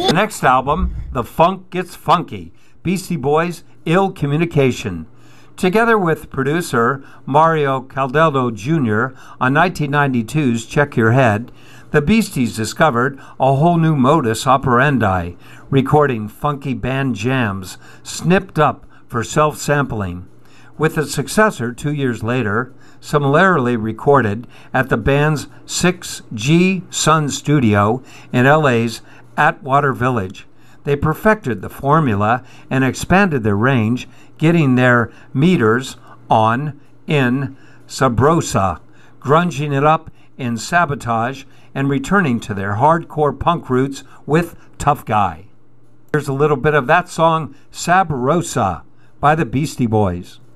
The next album, The Funk Gets Funky, Beastie Boys' Ill Communication. Together with producer Mario Caldello Jr. on 1992's Check Your Head, the Beasties discovered a whole new modus operandi, recording funky band jams snipped up for self-sampling. With a successor 2 years later, similarly recorded at the band's 6G Sun studio in LA's Atwater Village, they perfected the formula and expanded their range, getting their meters on in Sabrosa, grunging it up in Sabotage, and returning to their hardcore punk roots with Tough Guy. Here's a little bit of that song, Sabrosa, by the Beastie Boys.